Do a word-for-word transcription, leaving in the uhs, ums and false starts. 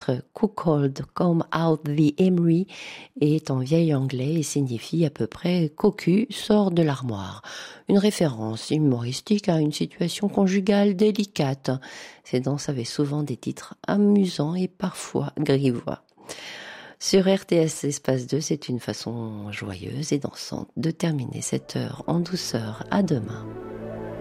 titre Cuckold Come Out the Emery est en vieil anglais et signifie à peu près cocu sort de l'armoire. Une référence humoristique à une situation conjugale délicate. Ces danses avaient souvent des titres amusants et parfois grivois. Sur R T S Espace deux, c'est une façon joyeuse et dansante de terminer cette heure en douceur. À demain.